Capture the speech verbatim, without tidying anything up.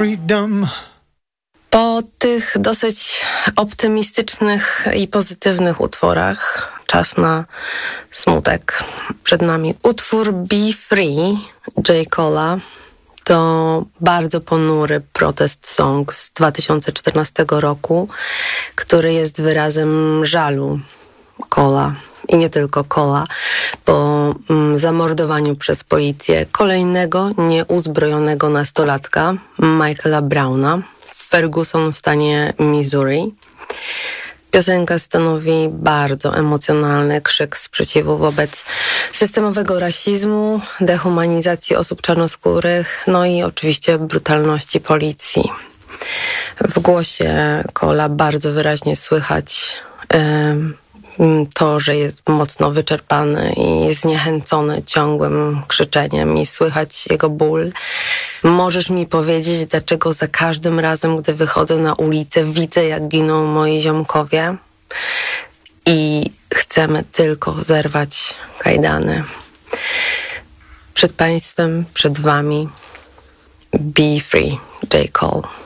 freedom. Po tych dosyć optymistycznych i pozytywnych utworach czas na smutek. Przed nami utwór Be Free J. Cole'a. To bardzo ponury protest song z dwa tysiące czternastego roku, który jest wyrazem żalu Cole'a i nie tylko Cole'a po mm, zamordowaniu przez policję kolejnego nieuzbrojonego nastolatka, Michaela Browna, w Ferguson w stanie Missouri. Piosenka stanowi bardzo emocjonalny krzyk sprzeciwu wobec systemowego rasizmu, dehumanizacji osób czarnoskórych, no i oczywiście brutalności policji. W głosie Cole'a bardzo wyraźnie słychać y, to, że jest mocno wyczerpany i zniechęcony ciągłym krzyczeniem i słychać jego ból. Możesz mi powiedzieć, dlaczego za każdym razem, gdy wychodzę na ulicę, widzę, jak giną moi ziomkowie i chcemy tylko zerwać kajdany. Przed państwem, przed wami, Be Free, J. Cole.